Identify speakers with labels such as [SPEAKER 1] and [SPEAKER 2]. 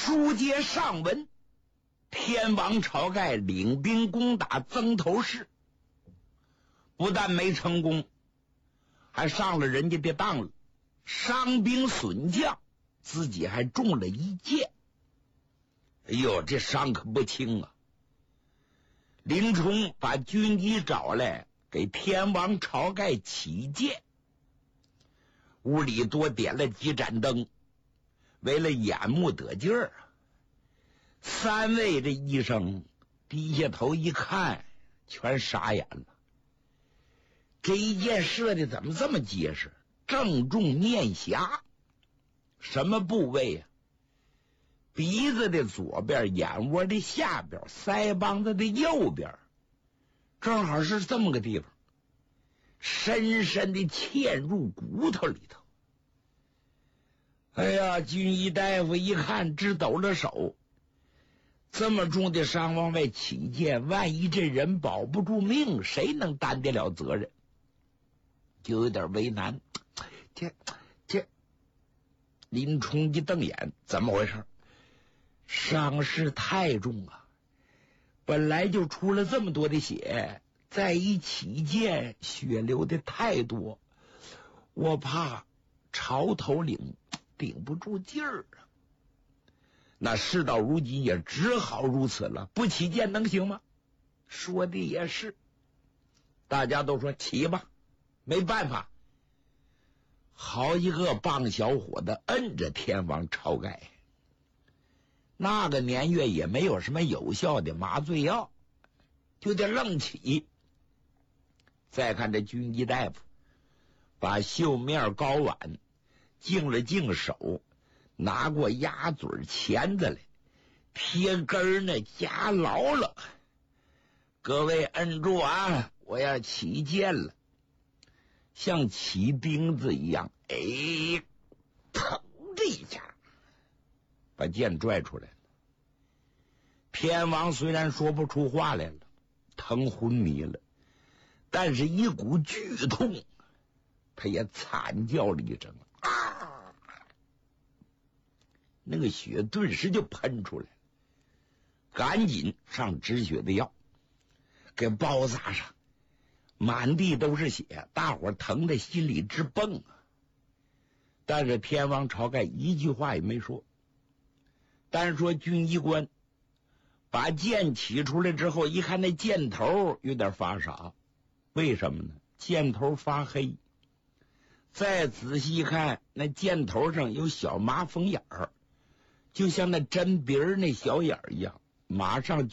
[SPEAKER 1] 书接上文，天王晁盖领兵攻打曾头市，不但没成功，还上了人家的当了，伤兵损将，自己还中了一箭。哎呦，这伤可不轻啊！林冲把军医找来，给天王晁盖起箭。屋里多点了几盏灯，为了眼目得劲儿。三位这医生低下头一看，全傻眼了。这一箭射的怎么这么结实？正中面颊。什么部位呀？鼻子的左边，眼窝的下边，腮帮子的右边，正好是这么个地方，深深的嵌入骨头里头。哎呀，军医大夫一看直抖了手，这么重的伤往外起箭，万一这人保不住命，谁能担得了责任？就有点为难。这林冲一瞪眼，怎么回事？伤势太重啊，本来就出了这么多的血，再一起箭，血流的太多，我怕潮头领顶不住劲儿啊。那事到如今也只好如此了，不起箭能行吗？说的也是，大家都说起吧，没办法。好一个棒小伙子摁着天王晁盖。那个年月也没有什么有效的麻醉药，就得愣起。再看这军医大夫把绣面睾丸净了净手，拿过鸭嘴钳子来，贴根呢夹牢了。各位摁住啊，我要起箭了。像起钉子一样，哎，疼的一下把剑拽出来了。天王虽然说不出话来了，疼昏迷了，但是一股剧痛，他也惨叫了一声啊！那个血顿时就喷出来了，赶紧上止血的药给包扎上，满地都是血，大伙疼得心里直蹦啊！但是天王晁盖一句话也没说。单说军医官把箭起出来之后，一看那箭头有点发傻，为什么呢？箭头发黑。再仔细看，那箭头上有小麻风眼儿，就像那针鼻儿那小眼儿一样。马上